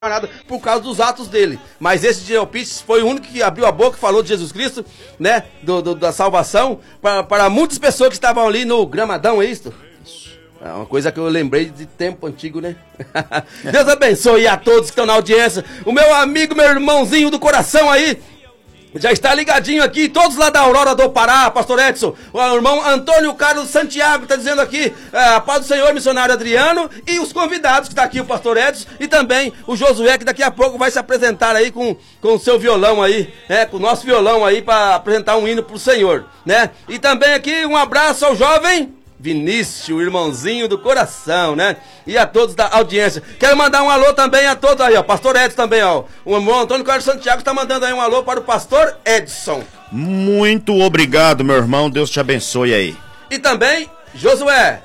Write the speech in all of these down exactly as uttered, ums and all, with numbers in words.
nada por causa dos atos dele, mas esse Gideon Pitts foi o único que abriu a boca e falou de Jesus Cristo, né, do, do, da salvação, para, para muitas pessoas que estavam ali no Gramadão, é isso? É uma coisa que eu lembrei de tempo antigo, né? Deus abençoe a todos que estão na audiência, o meu amigo, meu irmãozinho do coração aí, já está ligadinho aqui, todos lá da Aurora do Pará, pastor Edson, o irmão Antônio Carlos Santiago está dizendo aqui, a paz do Senhor, missionário Adriano, e os convidados que está aqui, o pastor Edson, e também o Josué, que daqui a pouco vai se apresentar aí com com o seu violão aí, né, com o nosso violão aí, para apresentar um hino pro Senhor, né, e também aqui um abraço ao jovem Vinícius, o irmãozinho do coração, né? E a todos da audiência. Quero mandar um alô também a todos aí, ó. Pastor Edson também, ó. O irmão Antônio Carlos Santiago está mandando aí um alô para o pastor Edson. Muito obrigado, meu irmão. Deus te abençoe aí. E também, Josué.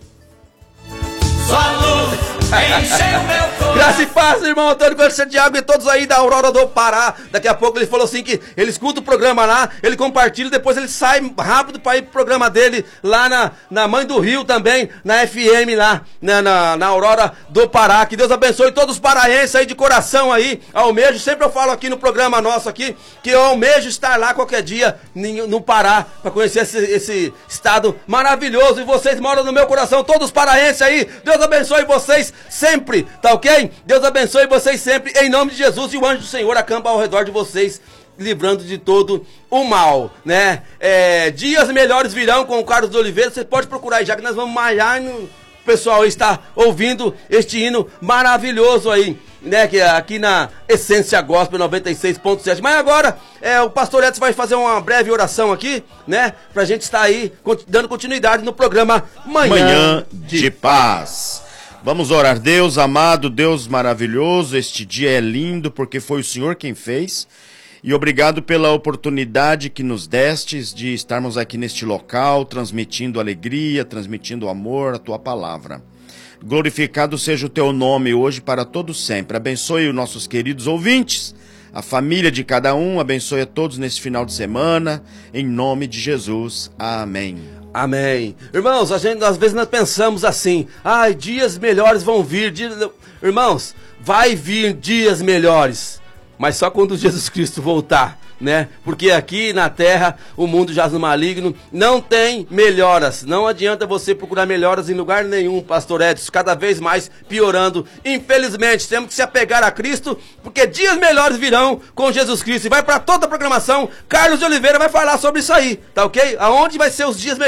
Sua luz encheu meu coração. Graça e paz, irmão Antônio Carlos Santiago e todos aí da Aurora do Pará. Daqui a pouco ele falou assim que ele escuta o programa lá, ele compartilha, depois ele sai rápido para ir pro programa dele lá na, na Mãe do Rio também, na F M lá, na, na, na Aurora do Pará. Que Deus abençoe todos os paraenses aí de coração aí. Almejo, sempre eu falo aqui no programa nosso aqui, que eu almejo estar lá qualquer dia no Pará, para conhecer esse, esse estado maravilhoso. E vocês moram no meu coração, todos os paraenses aí. Deus abençoe vocês sempre, tá ok? Deus abençoe vocês sempre, em nome de Jesus, e o anjo do Senhor acampa ao redor de vocês, livrando de todo o mal, né? É, dias melhores virão com o Carlos de Oliveira, você pode procurar aí, já que nós vamos malhar, o pessoal está ouvindo este hino maravilhoso aí, né? Que é aqui na Essência Gospel noventa e seis ponto sete. Mas agora, é, o pastor Edson vai fazer uma breve oração aqui, né? Pra gente estar aí, dando continuidade no programa Manhã, Manhã de, de Paz. Vamos orar. Deus amado, Deus maravilhoso, este dia é lindo porque foi o Senhor quem fez. E obrigado pela oportunidade que nos destes de estarmos aqui neste local, transmitindo alegria, transmitindo amor, a tua palavra. Glorificado seja o teu nome hoje para todos sempre. Abençoe os nossos queridos ouvintes, a família de cada um, abençoe a todos nesse final de semana, em nome de Jesus. Amém. Amém. Irmãos, a gente, às vezes nós pensamos assim, ai, dias melhores vão vir. Dias... Irmãos, vai vir dias melhores, mas só quando Jesus Cristo voltar, né? Porque aqui na terra, o mundo jaz no maligno, não tem melhoras. Não adianta você procurar melhoras em lugar nenhum, pastor Edson, cada vez mais piorando. Infelizmente, temos que se apegar a Cristo, porque dias melhores virão com Jesus Cristo. E vai para toda a programação, Carlos de Oliveira vai falar sobre isso aí, tá ok? Aonde vai ser os dias melhores?